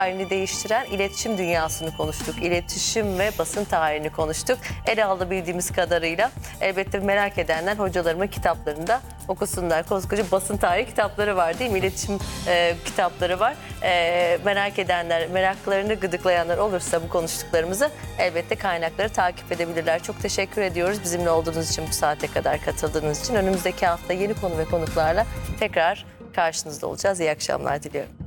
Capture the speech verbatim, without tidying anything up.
tarihini değiştiren iletişim dünyasını konuştuk. İletişim ve basın tarihini konuştuk. Ele alabildiğimiz kadarıyla elbette merak edenler hocalarımın kitaplarında okusunlar. Koskoca basın tarihi kitapları var değil mi? İletişim e, kitapları var. E, merak edenler, meraklarını gıdıklayanlar olursa bu konuştuklarımızı elbette kaynakları takip edebilirler. Çok teşekkür ediyoruz bizimle olduğunuz için, bu saate kadar katıldığınız için. Önümüzdeki hafta yeni konu ve konuklarla tekrar karşınızda olacağız. İyi akşamlar diliyorum.